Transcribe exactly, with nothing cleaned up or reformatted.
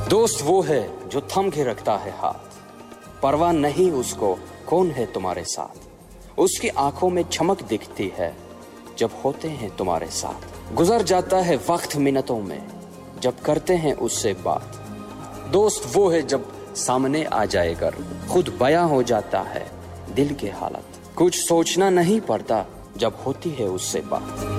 दोस्त वो है जो थम के रखता है हाथ, परवाह नहीं उसको कौन है तुम्हारे साथ। उसकी आंखों में चमक दिखती है जब होते हैं तुम्हारे साथ। गुजर जाता है वक्त मिनटों में जब करते हैं उससे बात। दोस्त वो है जब सामने आ जाए कर खुद बयां हो जाता है दिल के हालत। कुछ सोचना नहीं पड़ता जब होती है उससे बात।